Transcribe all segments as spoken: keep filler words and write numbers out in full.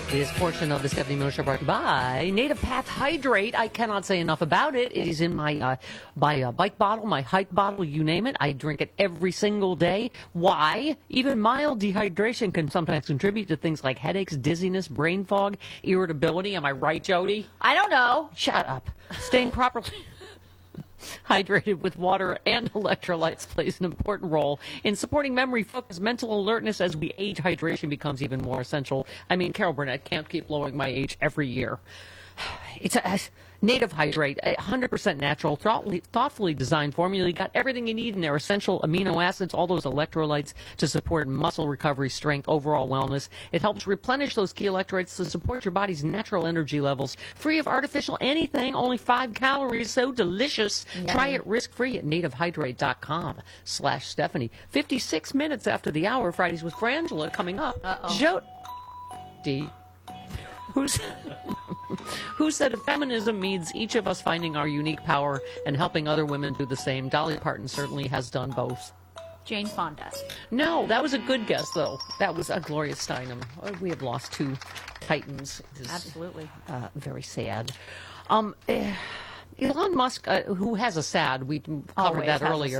This portion of the Stephanie Miller Show brought to you by Native Path Hydrate. I cannot say enough about it. It is in my uh, my uh, bike bottle, my hike bottle, you name it. I drink it every single day. Why? Even mild dehydration can sometimes contribute to things like headaches, dizziness, brain fog, irritability. Am I right, Jody? I don't know. Shut up. Staying properly hydrated with water and electrolytes plays an important role in supporting memory, focus, mental alertness. As we age, hydration becomes even more essential. I mean, Carol Burnett can't keep lowering my age every year. It's a, a Native Hydrate, a one hundred percent natural, thoughtfully, thoughtfully designed formula. You got everything you need in there, essential amino acids, all those electrolytes to support muscle recovery, strength, overall wellness. It helps replenish those key electrolytes to support your body's natural energy levels. Free of artificial anything, only five calories, so delicious. Yeah. Try it risk-free at nativehydrate.com slash Stephanie. fifty-six minutes after the hour, Fridays with Frangela coming up. Uh-oh. Jody. Who's... Who said feminism means each of us finding our unique power and helping other women do the same? Dolly Parton certainly has done both. Jane Fonda. No, that was a good guess, though. That was a Gloria Steinem. We have lost two titans. Is, Absolutely. Uh, very sad. Um, eh, Elon Musk, uh, who has a sad, we covered Always that has earlier.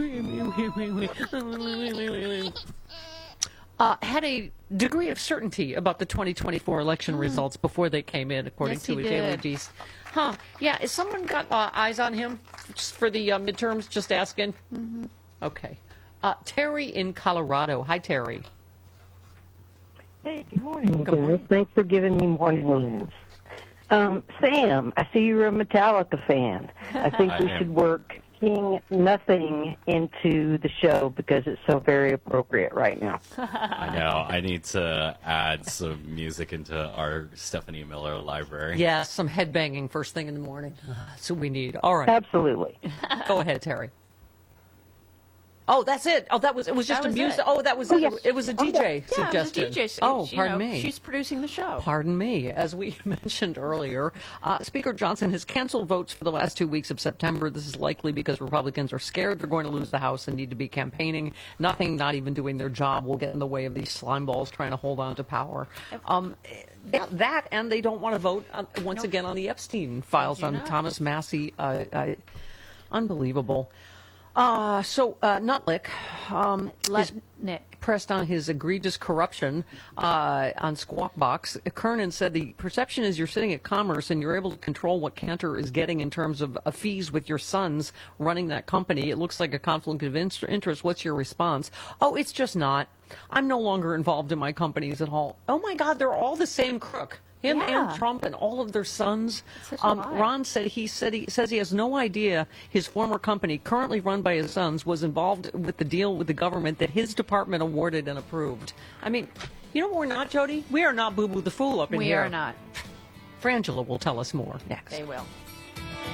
A sad. Uh, had a degree of certainty about the twenty twenty-four election mm. results before they came in, according yes, to his daily beast. Huh. Yeah, has someone got uh, eyes on him for the uh, midterms? Just asking. Mm-hmm. Okay. Uh, Terry in Colorado. Hi, Terry. Hey, good morning, good morning. Thanks for giving me morning news. Um, Sam, I see you're a Metallica fan. I think I we am. should work King Nothing into the show because it's so very appropriate right now. I know. I need to add some music into our Stephanie Miller library. Yeah, some headbanging first thing in the morning. That's what we need. All right. Absolutely. Go ahead, Terry. Oh, that's it. Oh, that was it. Was just that a was music. it. Oh, that was oh, it. yes. It was a D J yeah, suggestion. It was a D J. Oh, you pardon know, me. She's producing the show. Pardon me. As we mentioned earlier, uh, Speaker Johnson has canceled votes for the last two weeks of September. This is likely because Republicans are scared they're going to lose the House and need to be campaigning. Nothing, not even doing their job, will get in the way of these slime balls trying to hold on to power. Um, that, that and they don't want to vote on, once nope. again on the Epstein files on know? Thomas Massie. Uh, uh, unbelievable. Uh, so, uh, Nutlick, um, Let Nick. pressed on his egregious corruption, uh, on Squawk Box. Kernan said the perception is you're sitting at Commerce and you're able to control what Cantor is getting in terms of uh, fees with your sons running that company. It looks like a conflict of in- interest. What's your response? Oh, it's just not. I'm no longer involved in my companies at all. Oh my God, they're all the same crook. Him yeah. and Trump and all of their sons. Um, Ron said he said he says he has no idea his former company, currently run by his sons, was involved with the deal with the government that his department awarded and approved. I mean, you know what we're not, Jody? We are not Boo Boo the Fool up in we here. We are not. Frangela will tell us more next. They will.